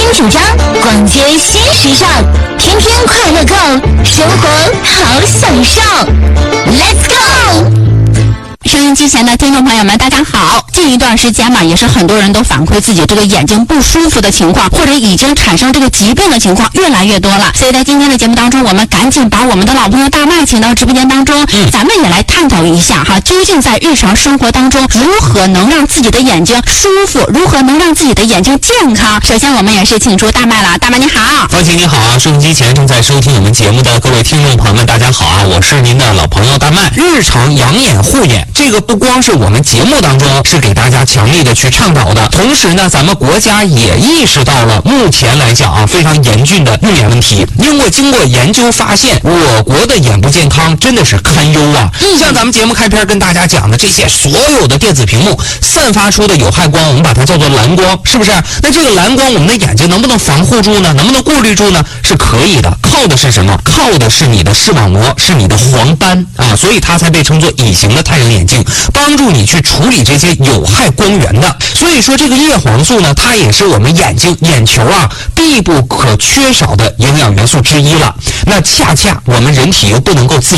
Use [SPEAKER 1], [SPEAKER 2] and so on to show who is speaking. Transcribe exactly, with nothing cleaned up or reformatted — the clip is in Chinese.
[SPEAKER 1] 主张，逛街新时尚，天天快乐购，生活好享受。Let's go！
[SPEAKER 2] 收音机前的听众朋友们，大家好。近一段时间嘛，也是很多人都反馈自己这个眼睛不舒服的情况，或者已经产生这个疾病的情况越来越多了。所以在今天的节目当中，我们赶紧把我们的老朋友大麦请到直播间当中，嗯、咱们也来探讨一下哈，究竟在日常生活当中如何能让自己的眼睛舒服，如何能让自己的眼睛健康。首先我们也是请出大麦了，大麦你好。
[SPEAKER 3] 方晴你好啊，收音机前正在收听我们节目的各位听众朋友们，大家好啊，我是您的老朋友大麦。日常养眼护眼，这个不光是我们节目当中是给大家强力的去倡导的，同时呢，咱们国家也意识到了目前来讲啊非常严峻的用眼问题。因为经过研究发现，我国的眼部健康真的是堪忧啊！像咱们节目开篇跟大家讲的这些所有的电子屏幕散发出的有害光，我们把它叫做蓝光，是不是？那这个蓝光我们的眼睛能不能防护住呢？能不能过滤住呢？是可以的，靠的是什么？靠的是你的视网膜，是你的黄斑啊，所以它才被称作隐形的太阳眼镜，帮助你去处理这些有害光源的。所以说这个叶黄素呢，它也是我们眼睛眼球啊必不可缺少的营养元素之一了。那恰恰我们人体又不能够自